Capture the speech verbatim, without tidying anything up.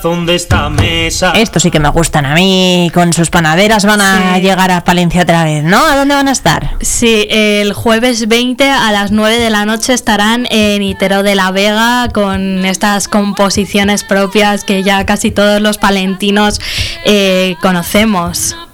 de esta mesa. Estos sí que me gustan a mí, con sus panaderas van a sí. llegar a Palencia otra vez, ¿no? ¿A dónde van a estar? Sí, el jueves veinte a las nueve de la noche estarán en Itero de la Vega con estas composiciones propias que ya casi todos los palentinos eh, conocemos.